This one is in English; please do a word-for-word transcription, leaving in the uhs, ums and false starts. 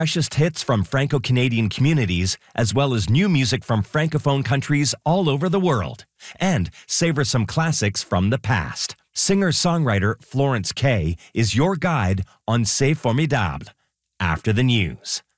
freshest hits from Franco-Canadian communities, as well as new music from Francophone countries all over the world. And savor some classics from the past. Singer-songwriter Florence Kay is your guide on C'est Formidable. After the news.